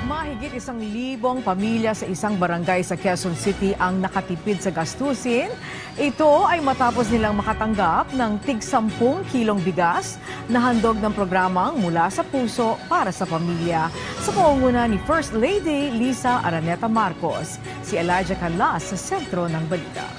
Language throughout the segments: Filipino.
Mahigit 1,000 pamilya sa isang barangay sa Quezon City ang nakatipid sa gastusin. Ito ay matapos nilang makatanggap ng tig-10 kilong bigas na handog ng programang Mula sa Puso para sa Pamilya. Sa pangunguna ni First Lady Liza Araneta Marcos, si Elijah Canlas sa sentro ng balita.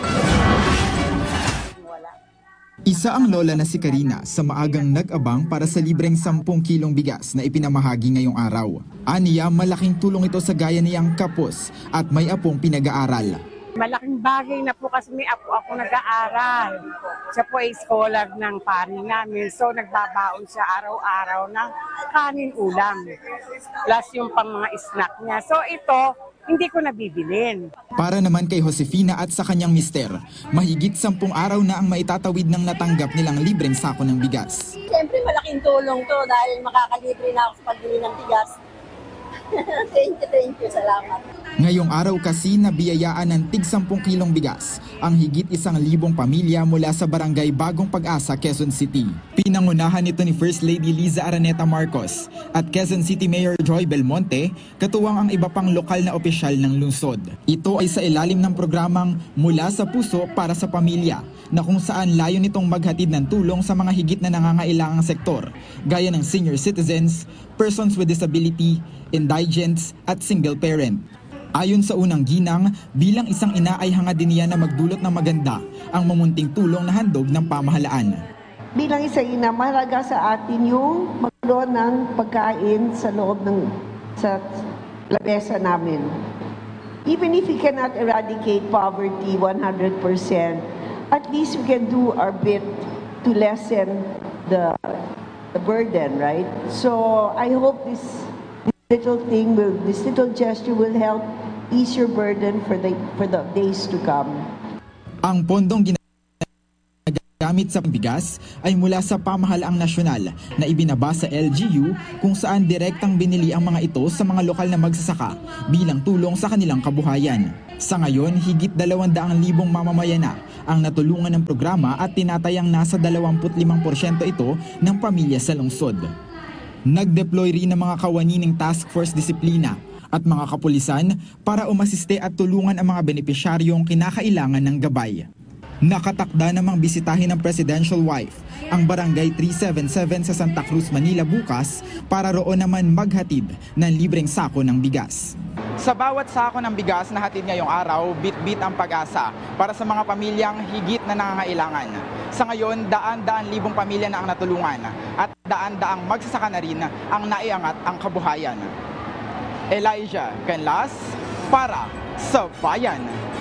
Isa ang lola na si Karina sa maagang nag-abang para sa libreng 10 kilong bigas na ipinamahagi ngayong araw. Aniya, malaking tulong ito sa gaya niyang kapos at may apong pinag-aaral. Malaking bagay na po kasi may apo ako nag-aaral. Siya po ay scholar ng pari namin. So nagbabaon siya araw-araw ng kanin ulam. Plus yung pang mga snack niya. So ito, hindi ko nabibilin. Para naman kay Josefina at sa kanyang mister, mahigit 10 araw na ang maitatawid ng natanggap nilang libreng sako ng bigas. Siyempre malaking tulong to dahil makakalibre na ako sa pagbili ng bigas. Thank you, salamat. Ngayong araw kasi nabiyayaan ng tig-10 kilong bigas ang higit 1,000 pamilya mula sa barangay Bagong Pag-asa, Quezon City. Pinangunahan nito ni First Lady Liza Araneta Marcos at Quezon City Mayor Joy Belmonte, katuwang ang iba pang lokal na opisyal ng lungsod. Ito ay sa ilalim ng programang Mula sa Puso para sa Pamilya, na kung saan layo nitong maghatid ng tulong sa mga higit na nangangailangang sektor, gaya ng senior citizens, persons with disability, indigents at single parent. Ayon sa unang ginang, bilang isang ina ay hangad din niya na magdulot ng maganda ang mamunting tulong na handog ng pamahalaan. Bilang isang ina, mahalaga sa atin yung magkaroon ng pagkain sa loob ng sa lamesa namin. Even if we cannot eradicate poverty 100%, at least we can do our bit to lessen the burden, right? So I hope this little gesture will help ease your burden for the days to come. Ang pondong ginagamit sa bigas ay mula sa pamahalaang nasyonal na ibinaba sa LGU, kung saan direktang binili ang mga ito sa mga lokal na magsasaka bilang tulong sa kanilang kabuhayan. Sa ngayon, higit 200,000 mamamayan na ang natulungan ng programa at tinatayang nasa 25% ito ng pamilya sa lungsod. Nag-deploy rin ng mga kawani ng Task Force Disiplina at mga kapulisan para umasiste at tulungan ang mga benepisyaryong kinakailangan ng gabay. Nakatakda namang bisitahin ng presidential wife ang Barangay 377 sa Santa Cruz, Manila bukas para roon naman maghatid ng libreng sako ng bigas. Sa bawat sako ng bigas na hatid ngayong araw, bit-bit ang pag-asa para sa mga pamilyang higit na nangangailangan. Sa ngayon, daan-daan libong pamilya na ang natulungan at daan-daang magsasaka na rin ang naiangat ang kabuhayan. Elijah Canlas para sa Bayan.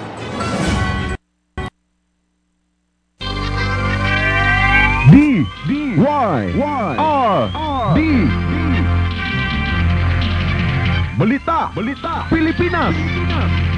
D-Y-R-D Balita Pilipinas.